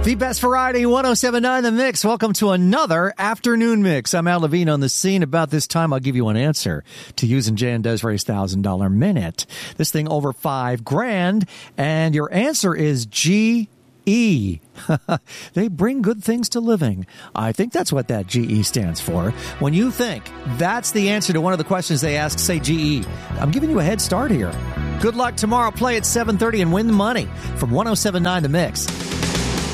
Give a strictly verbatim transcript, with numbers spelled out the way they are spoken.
The best variety, one oh seven point nine The Mix. Welcome to another afternoon mix. I'm Al Levine on the scene. About this time, I'll give you an answer to using Jay and Desiree's one thousand dollars minute. This thing over five grand, and your answer is G E. They bring good things to living. I think that's what that G E stands for. When you think that's the answer to one of the questions they ask, say G E. I'm giving you a head start here. Good luck tomorrow. Play at seven thirty and win the money from one oh seven point nine The Mix.